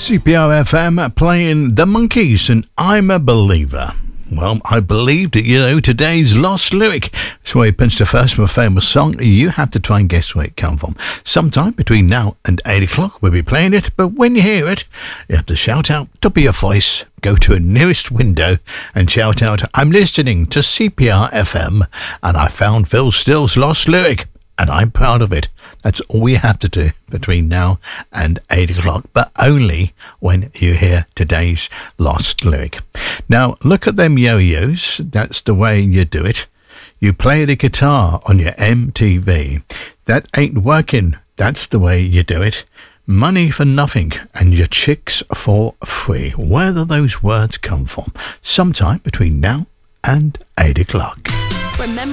CPR FM playing The Monkees and I'm a Believer. Well, I believe that you know today's lost lyric. So he pinched the first from a famous song. You have to try and guess where it come from. Sometime between now and 8 o'clock we'll be playing it, but when you hear it, you have to shout out, top of your voice, go to a nearest window and shout out, I'm listening to CPR FM and I found Phil Still's lost lyric. And I'm proud of it. That's all we have to do between now and 8 o'clock, but only when you hear today's lost lyric. Now, look at them yo-yos. That's the way you do it. You play the guitar on your MTV. That ain't working. That's the way you do it. Money for nothing and your chicks for free. Where do those words come from? Sometime between now and 8 o'clock. Remember